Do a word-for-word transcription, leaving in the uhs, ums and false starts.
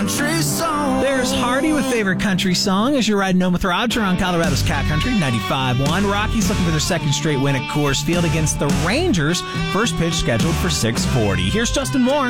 country song. There's Hardy with Favorite Country Song as you're riding home with Roger on Colorado's Cat Country ninety-five point one. Rockies looking for their second straight win at Coors Field against the Rangers. First pitch scheduled for six forty. Here's Justin Moore.